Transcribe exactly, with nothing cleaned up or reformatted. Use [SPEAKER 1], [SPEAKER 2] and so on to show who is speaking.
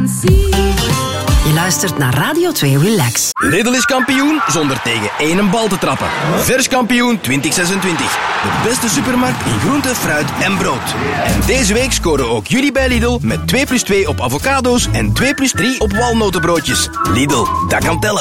[SPEAKER 1] Je luistert naar Radio twee Relax.
[SPEAKER 2] Lidl is kampioen zonder tegen één bal te trappen. Vers kampioen twintig zesentwintig. De beste supermarkt in groente, fruit en brood. En deze week scoren ook jullie bij Lidl met twee plus twee op avocado's en twee plus drie op walnotenbroodjes. Lidl, dat kan tellen.